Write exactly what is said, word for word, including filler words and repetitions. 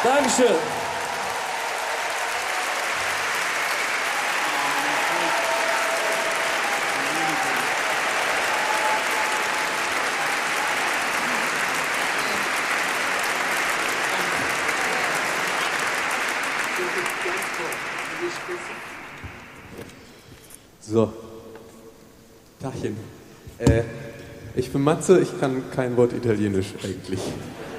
Dankeschön. So. Tachchen. Äh, ich bin Matze, ich kann kein Wort Italienisch eigentlich.